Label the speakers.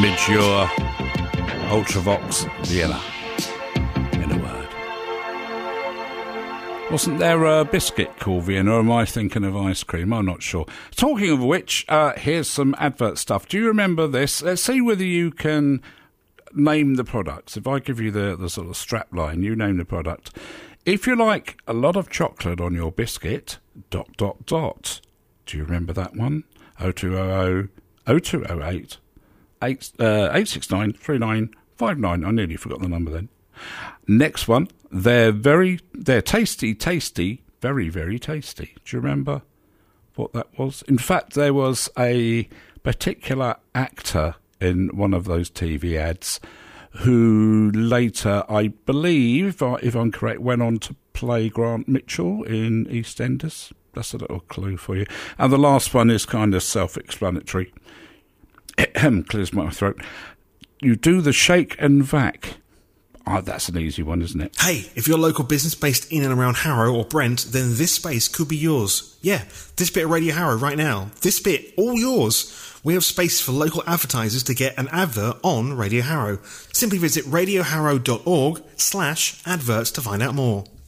Speaker 1: Midshore, Ultravox, Vienna. In a word. Wasn't there a biscuit called Vienna, or am I thinking of ice cream? I'm not sure. Talking of which, here's some advert stuff. Do you remember this? Let's see whether you can name the products. If I give you the sort of strap line, you name the product. If you like a lot of chocolate on your biscuit, ... Do you remember that one? 0200 0208 869 3959. I nearly forgot the number then. Next one, they're tasty, very, very tasty. Do you remember what that was? In fact, there was a particular actor in one of those TV ads who later, I believe, if I'm correct, went on to play Grant Mitchell in EastEnders. That's a little clue for you. And the last one is kind of self-explanatory. Clears my throat. You do the shake and vac. That's an easy one, isn't it?
Speaker 2: Hey, if you're a local business based in and around Harrow or Brent, then this space could be yours. Yeah, this bit of Radio Harrow right now. This bit, all yours. We have space for local advertisers to get an advert on Radio Harrow. Simply visit radioharrow.org/adverts to find out more.